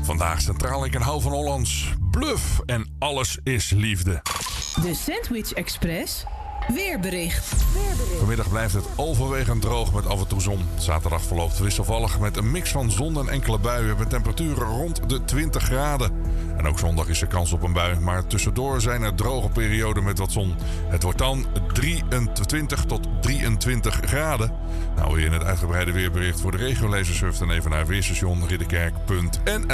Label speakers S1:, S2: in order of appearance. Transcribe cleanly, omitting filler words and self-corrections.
S1: Vandaag centraal ik hou van Hollands. Bluff en alles is liefde.
S2: De Sandwich Express. Weerbericht.
S1: Vanmiddag blijft het overwegend droog met af en toe zon. Zaterdag verloopt wisselvallig met een mix van zon en enkele buien met temperaturen rond de 20 graden. En ook zondag is er kans op een bui, maar tussendoor zijn er droge perioden met wat zon. Het wordt dan 23 tot 23 graden. Nou, wil je het uitgebreide weerbericht voor de regio lezen, surf dan even naar weerstation ridderkerk.nl.